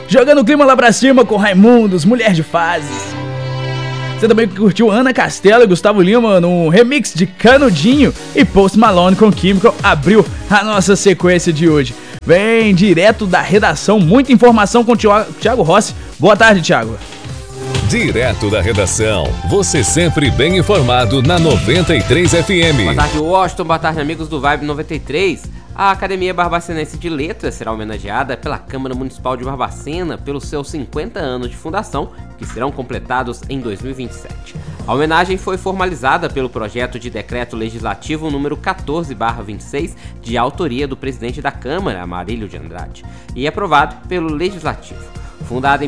Jogando o clima lá pra cima com Raimundos, Mulher de Fases. Você também curtiu Ana Castela e Gustavo Lima no remix de Canudinho e Post Malone com Chemical abriu a nossa sequência de hoje. Vem direto da redação, muita informação com o Thiago Rossi. Boa tarde, Thiago. Direto da redação, você sempre bem informado na 93 FM. Boa tarde, Washington. Boa tarde, amigos do Vibe 93. A Academia Barbacenense de Letras será homenageada pela Câmara Municipal de Barbacena pelos seus 50 anos de fundação, que serão completados em 2027. A homenagem foi formalizada pelo projeto de decreto legislativo número 14/26, de autoria do presidente da Câmara, Amarílio de Andrade, e aprovado pelo Legislativo. Fundada em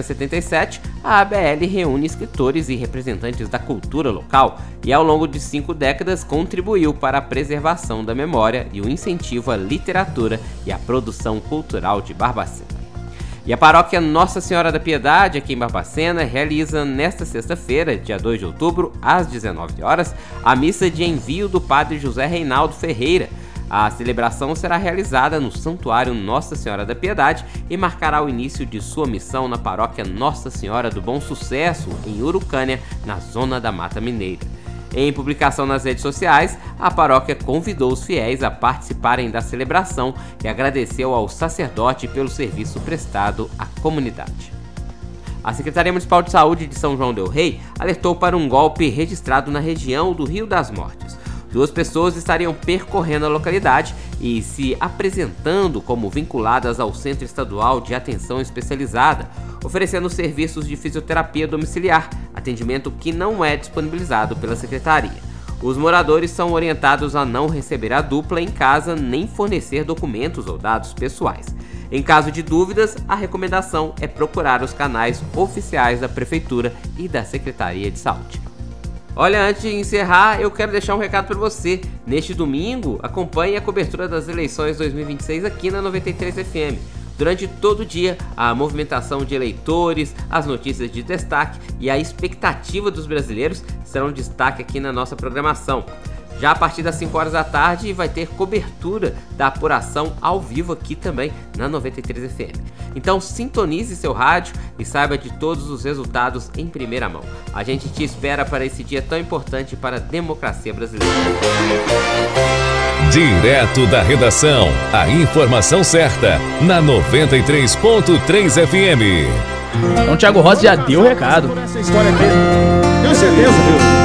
1977, a ABL reúne escritores e representantes da cultura local e, ao longo de 5 décadas, contribuiu para a preservação da memória e o incentivo à literatura e à produção cultural de Barbacena. E a paróquia Nossa Senhora da Piedade, aqui em Barbacena, realiza nesta sexta-feira, dia 2 de outubro, às 19 horas, a missa de envio do padre José Reinaldo Ferreira. A celebração será realizada no Santuário Nossa Senhora da Piedade e marcará o início de sua missão na paróquia Nossa Senhora do Bom Sucesso, em Urucânia, na zona da Mata Mineira. Em publicação nas redes sociais, a paróquia convidou os fiéis a participarem da celebração e agradeceu ao sacerdote pelo serviço prestado à comunidade. A Secretaria Municipal de Saúde de São João del Rei alertou para um golpe registrado na região do Rio das Mortes. 2 pessoas estariam percorrendo a localidade e se apresentando como vinculadas ao Centro Estadual de Atenção Especializada, oferecendo serviços de fisioterapia domiciliar, atendimento que não é disponibilizado pela Secretaria. Os moradores são orientados a não receber a dupla em casa nem fornecer documentos ou dados pessoais. Em caso de dúvidas, a recomendação é procurar os canais oficiais da Prefeitura e da Secretaria de Saúde. Olha, antes de encerrar, eu quero deixar um recado para você. Neste domingo, acompanhe a cobertura das eleições 2026 aqui na 93 FM. Durante todo o dia, a movimentação de eleitores, as notícias de destaque e a expectativa dos brasileiros serão destaque aqui na nossa programação. Já a partir das 5 horas da tarde vai ter cobertura da apuração ao vivo aqui também na 93 FM. Então sintonize seu rádio e saiba de todos os resultados em primeira mão. A gente te espera para esse dia tão importante para a democracia brasileira. Direto da redação, a informação certa na 93.3 FM. Então o Thiago Rossi já deu o recado. Essa história mesmo. Tenho certeza, viu?